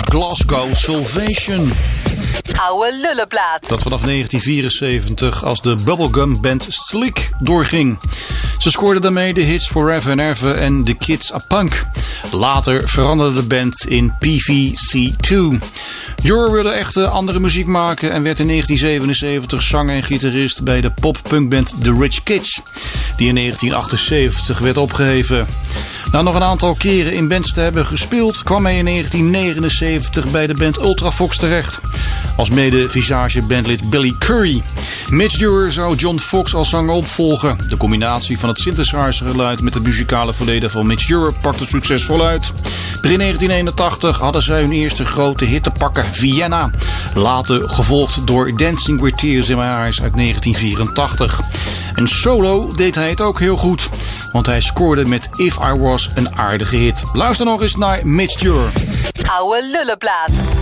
Glasgow Salvation. Oude lullenplaat. Dat vanaf 1974 als de bubblegum band Slick doorging. Ze scoorden daarmee de hits Forever and Ever en The Kids Are Punk. Later veranderde de band in PVC2. Jor wilde echt andere muziek maken en werd in 1977 zanger en gitarist bij de pop-punkband The Rich Kids, die in 1978 werd opgeheven. Na nog een aantal keren in bands te hebben gespeeld, kwam hij in 1979 bij de band Ultravox terecht, als mede-visage-bandlid Billy Currie. Mitch Ure zou John Fox als zanger opvolgen. De combinatie van het synthesizergeluid met het muzikale verleden van Mitch Ure pakte succesvol uit. Begin 1981 hadden zij hun eerste grote hit te pakken, Vienna. Later gevolgd door Dancing with Tears in My Eyes uit 1984. En solo deed hij het ook heel goed, want hij scoorde met If I Was een aardige hit. Luister nog eens naar Mitch Ure. Oude lullenplaat.